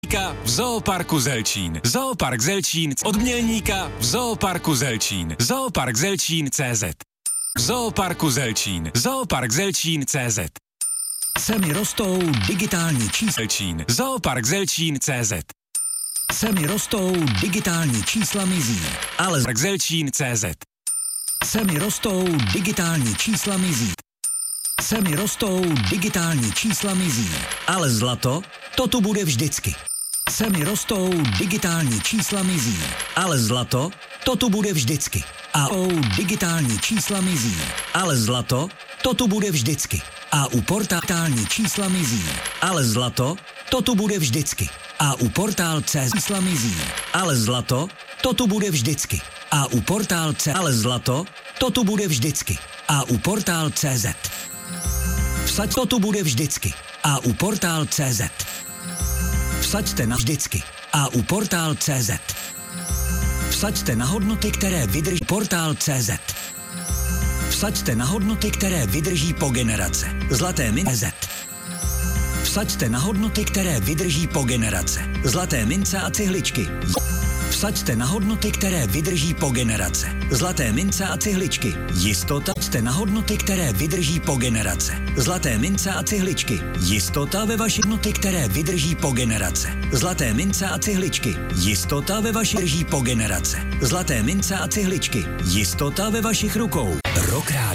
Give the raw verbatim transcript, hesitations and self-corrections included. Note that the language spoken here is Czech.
v Zooparku Zelčín. Zoopark Zelčín od Mělníka v Zooparku Zelčín. Zoopark Zelčín tečka cé zet. V Zooparku Zelčín. Zoopark Zelčín tečka cé zet. Semi rostou digitální čísla. Zelčín. Zoopark Zelčín tečka cé zet. Semi rostou digitální čísla mizí. Ale Park Zelčín tečka cé zet. Semi rostou digitální čísla mizí. Semi rostou digitální čísla mizí. Ale zlato, to tu bude vždycky. Semi rostou digitální čísla mizí. Ale zlato, to tu bude vždycky. A o digitální čísla mizí. Ale zlato, to tu bude vždycky. A u portální čísla mizí. Ale zlato, to tu bude vždycky. A u portál C čísla mizí. Ale zlato, to tu bude vždycky. A u portál C, ale zlato, to tu bude vždycky. A u portál tečka cé zet. Vsaď, to tu bude vždycky. A u portál tečka cé zet. Vsaďte na vždycky. A u portál tečka cé zet. Vsaďte na hodnoty, které vydrží portál tečka cé zet. Vsaďte na hodnoty, které vydrží po generace. Zlaté mince. Vsaďte na hodnoty, které vydrží po generace. Zlaté mince a cihličky. Vsaďte na hodnoty, které vydrží po generace. Zlaté mince a cihličky. Jistota. Vsaďte na hodnoty, které vydrží po generace. Zlaté mince a cihličky. Jistota ve vaší hodnoty, které vydrží po generace. Zlaté mince a cihličky. Jistota ve vaší drží po generace. Zlaté mince a cihličky. Jistota ve vašich rukou. Rock